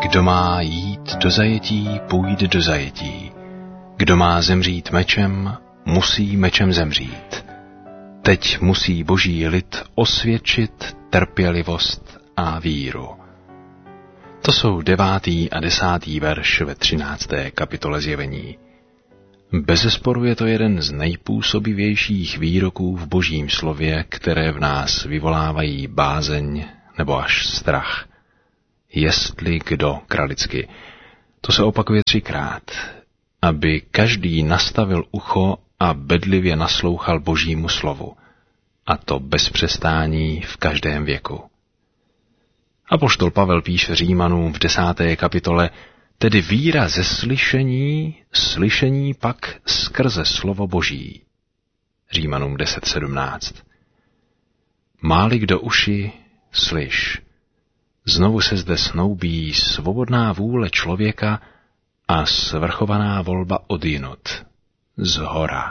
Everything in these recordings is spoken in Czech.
Kdo má jít do zajetí, půjde do zajetí. Kdo má zemřít mečem, musí mečem zemřít. Teď musí boží lid osvědčit trpělivost a víru. To jsou 9. a 10. verš ve 13. kapitole Zjevení. Bezesporu je to jeden z nejpůsobivějších výroků v božím slově, které v nás vyvolávají bázeň nebo až strach. Jestli kdo, kralicky. To se opakuje 3krát, aby každý nastavil ucho a bedlivě naslouchal božímu slovu, a to bez přestání v každém věku. Apoštol Pavel píše Římanům v 10. kapitole, tedy víra ze slyšení, slyšení pak skrze slovo boží. Římanům 10:17. Máli kdo uši, slyš. Znovu se zde snoubí svobodná vůle člověka a svrchovaná volba odjinud, zhora.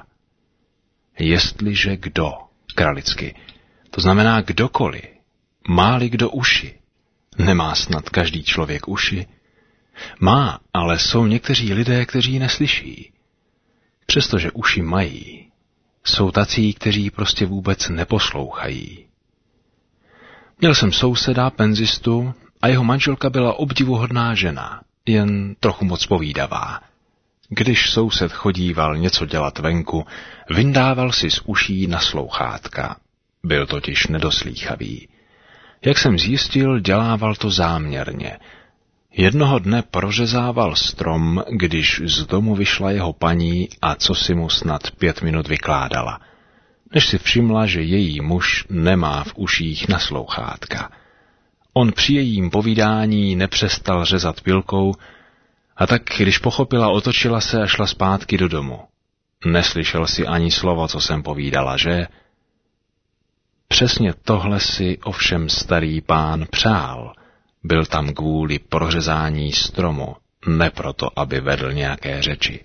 Jestliže kdo, kralicky, to znamená kdokoliv, má-li kdo uši, nemá snad každý člověk uši, má, ale jsou někteří lidé, kteří neslyší. Přestože uši mají, jsou tací, kteří prostě vůbec neposlouchají. Měl jsem souseda, penzistu, a jeho manželka byla obdivuhodná žena, jen trochu moc povídavá. Když soused chodíval něco dělat venku, vyndával si z uší naslouchátka. Byl totiž nedoslýchavý. Jak jsem zjistil, dělával to záměrně. Jednoho dne prořezával strom, když z domu vyšla jeho paní a co si mu snad 5 minut vykládala, než si všimla, že její muž nemá v uších naslouchátka. On při jejím povídání nepřestal řezat pilkou, a tak, když pochopila, otočila se a šla zpátky do domu. Neslyšel si ani slovo, co jsem povídala, že? Přesně tohle si ovšem starý pán přál. Byl tam kvůli prořezání stromu, ne proto, aby vedl nějaké řeči.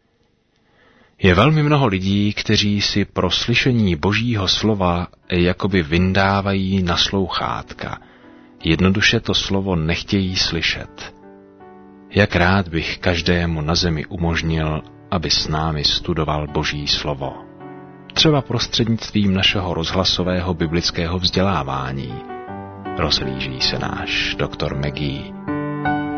Je velmi mnoho lidí, kteří si pro slyšení božího slova jakoby vyndávají naslouchátka. Jednoduše to slovo nechtějí slyšet. Jak rád bych každému na zemi umožnil, aby s námi studoval boží slovo. Třeba prostřednictvím našeho rozhlasového biblického vzdělávání. Rozhlíží se náš doktor Maggie.